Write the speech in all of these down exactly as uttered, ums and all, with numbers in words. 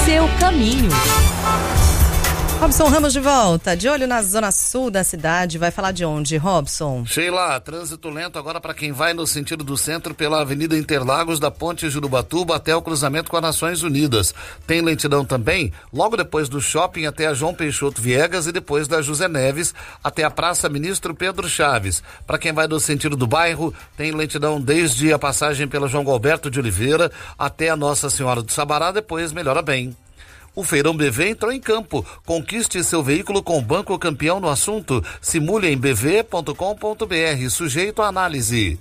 seu caminho. Robson Ramos de volta, de olho na zona sul da cidade. Vai falar de onde, Robson? Sheila, trânsito lento agora para quem vai no sentido do centro pela Avenida Interlagos, da Ponte Jurubatuba até o cruzamento com as Nações Unidas. Tem lentidão também logo depois do shopping até a João Peixoto Viegas e depois da José Neves até a Praça Ministro Pedro Chaves. Para quem vai no sentido do bairro, tem lentidão desde a passagem pela João Galberto de Oliveira até a Nossa Senhora do Sabará, depois melhora bem. O Feirão B V entrou em campo. Conquiste seu veículo com o Banco Campeão no assunto. Simule em b v ponto com ponto b r. Sujeito à análise.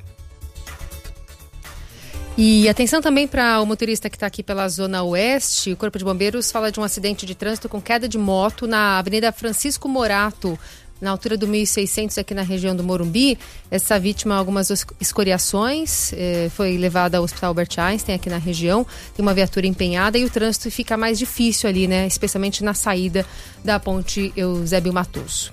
E atenção também para o motorista que está aqui pela Zona Oeste. O Corpo de Bombeiros fala de um acidente de trânsito com queda de moto na Avenida Francisco Morato, na altura do mil e seiscentos, aqui na região do Morumbi. Essa vítima, algumas escoriações, eh, foi levada ao Hospital Albert Einstein, aqui na região. Tem uma viatura empenhada e o trânsito fica mais difícil ali, né? Especialmente na saída da ponte Eusébio Matoso.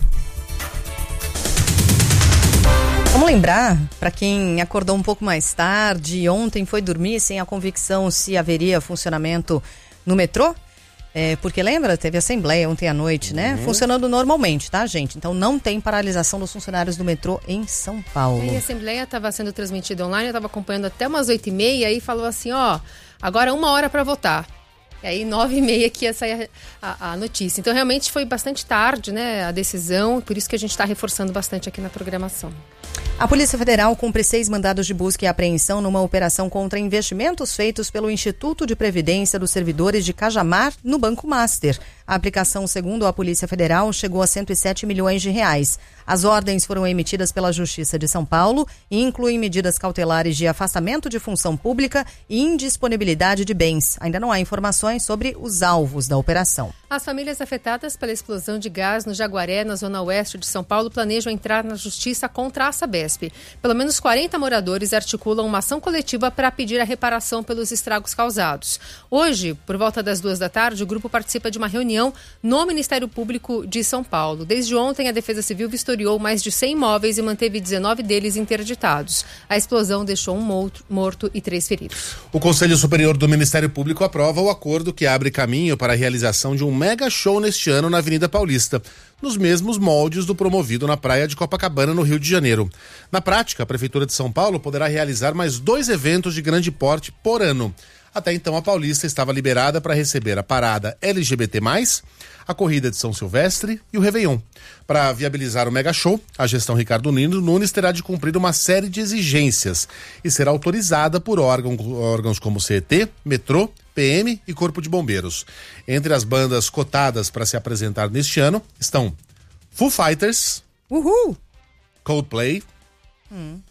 Vamos lembrar, para quem acordou um pouco mais tarde, ontem foi dormir sem a convicção se haveria funcionamento no metrô? É, porque lembra, teve assembleia ontem à noite, né? Uhum. Funcionando normalmente, tá, gente? Então não tem paralisação dos funcionários do metrô em São Paulo. E a assembleia estava sendo transmitida online, eu estava acompanhando até umas oito e meia e falou assim, ó, agora uma hora para votar. E aí nove e meia que ia sair a, a notícia. Então realmente foi bastante tarde, né, a decisão, por isso que a gente está reforçando bastante aqui na programação. A Polícia Federal cumpre seis mandados de busca e apreensão numa operação contra investimentos feitos pelo Instituto de Previdência dos Servidores de Cajamar no Banco Master. A aplicação, segundo a Polícia Federal, chegou a cento e sete milhões de reais. As ordens foram emitidas pela Justiça de São Paulo e incluem medidas cautelares de afastamento de função pública e indisponibilidade de bens. Ainda não há informações sobre os alvos da operação. As famílias afetadas pela explosão de gás no Jaguaré, na zona oeste de São Paulo, planejam entrar na Justiça contra a Sabesp. Pelo menos quarenta moradores articulam uma ação coletiva para pedir a reparação pelos estragos causados. Hoje, por volta das duas da tarde, o grupo participa de uma reunião no Ministério Público de São Paulo. Desde ontem, a Defesa Civil vistoriou mais de cem imóveis e manteve dezenove deles interditados. A explosão deixou um morto e três feridos. O Conselho Superior do Ministério Público aprova o acordo que abre caminho para a realização de um mega show neste ano na Avenida Paulista, nos mesmos moldes do promovido na praia de Copacabana, no Rio de Janeiro. Na prática, a Prefeitura de São Paulo poderá realizar mais dois eventos de grande porte por ano. Até então, a Paulista estava liberada para receber a parada L G B T mais, a corrida de São Silvestre e o Réveillon. Para viabilizar o mega show, a gestão Ricardo Nunes terá de cumprir uma série de exigências e será autorizada por órgão, órgãos como C E T, Metrô, P M e Corpo de Bombeiros. Entre as bandas cotadas para se apresentar neste ano estão Foo Fighters, Uhul. Coldplay, hum.